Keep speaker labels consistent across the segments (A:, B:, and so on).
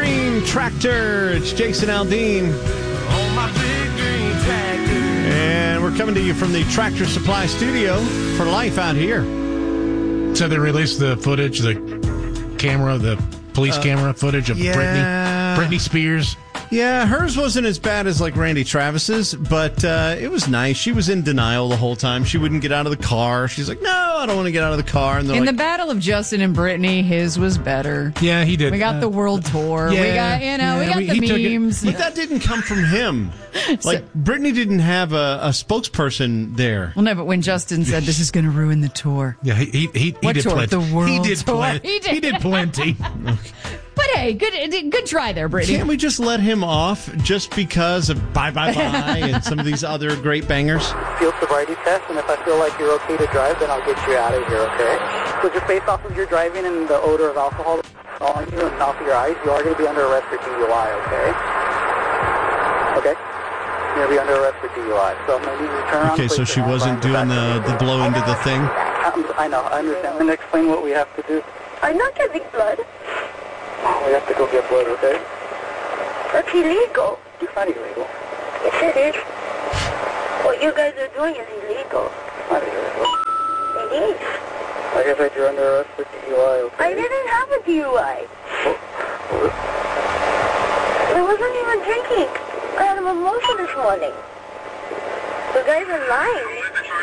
A: green tractor. It's Jason Aldean.
B: On my big green tractor.
A: And we're coming to you from the Tractor Supply Studio for life out here.
C: So they released the footage, the police camera footage of Britney Spears.
A: Yeah, hers wasn't as bad as like Randy Travis's, but it was nice. She was in denial the whole time. She wouldn't get out of the car. She's like, no, I don't want to get out of the car. And
D: in the battle of Justin and Britney, his was better.
C: Yeah, he did.
D: We got the world tour.
C: Yeah,
D: we got the memes.
A: But that didn't come from him. Like, Britney didn't have a spokesperson there.
D: Well, no, but when Justin said this is going to ruin the tour.
C: Yeah, he did
D: tour?
C: plenty.
D: The world tour.
C: He did plenty.
D: But hey, good try there, Britney.
A: Can't we just let him off just because of Bye Bye Bye and some of these other great bangers?
E: Field sobriety test, and if I feel like you're okay to drive, then I'll get you out of here, okay? So just based off of your driving and the odor of alcohol on you and off of your eyes, you are going to be under arrest for DUI, okay? Okay? You're going to be under arrest for DUI. So I'm going to need you to turn around.
A: Okay, so she wasn't doing the blow into the thing?
E: I know, I understand. I'm going to explain what we have to do.
F: I'm not getting blood.
E: We have to go get blood, okay?
F: That's illegal.
E: It's not illegal.
F: Yes, it is. What you guys are doing is illegal.
E: It's not illegal.
F: It is.
E: Like I said, you're under arrest for DUI, okay?
F: I didn't have a DUI. I wasn't even drinking. I had a mimosa this morning. The guys are lying.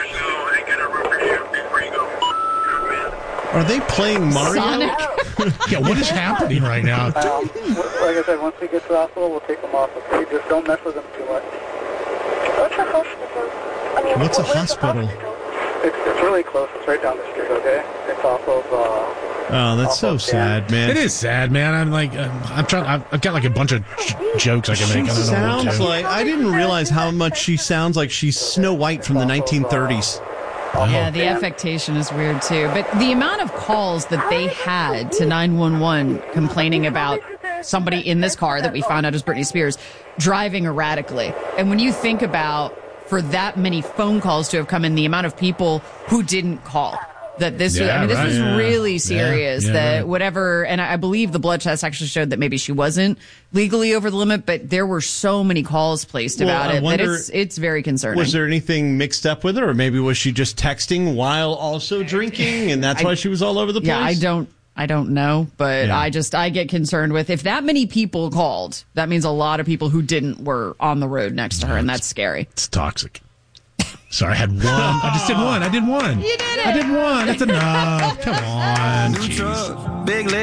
A: Are they playing Mario?
D: Sonic?
C: Yeah, what is happening right now?
E: Like I said, once we get to the hospital, we'll take them off, okay? Just don't mess with them too much.
F: What's a hospital? I mean,
A: What's a
F: where's the
A: hospital?
E: It's really close. It's right down the street, okay? It's off of,
A: Oh, that's so sad, man.
C: It is sad, man. I'm like, I've got like a bunch of jokes I can
A: She
C: make. I don't know what
A: sounds
C: to.
A: like, I didn't realize how much she sounds like she's Snow White from the 1930s.
D: Yeah, the affectation is weird too. But the amount of calls that they had to 911 complaining about somebody in this car that we found out is Britney Spears driving erratically. And when you think about for that many phone calls to have come in, the amount of people who didn't call. That this was really serious. Whatever, and I believe the blood test actually showed that maybe she wasn't legally over the limit, but there were so many calls placed about it that it's very concerning. Was
A: there anything mixed up with her, or maybe was she just texting while also drinking, and that's why she was all over the place?
D: Yeah, I don't know, but I get concerned with if that many people called, that means a lot of people who didn't were on the road next to her, and that's scary.
C: It's toxic. Sorry, I had one. I just did one. I did one.
D: You did it.
C: I did one. That's enough. Come on.
B: New truck, big